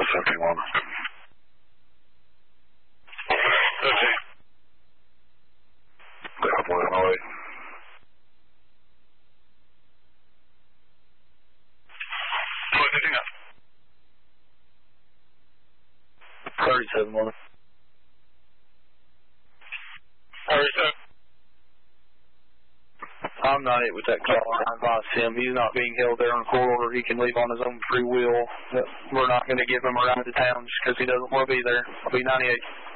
51. Okay. Got 108. What's picking up? 37 1. 37. I'm not it with that call. I advise him. He's not being held there on court order. He can leave on his own free will. We're not going to give him a ride to town just because he doesn't want to be there. I'll be 98.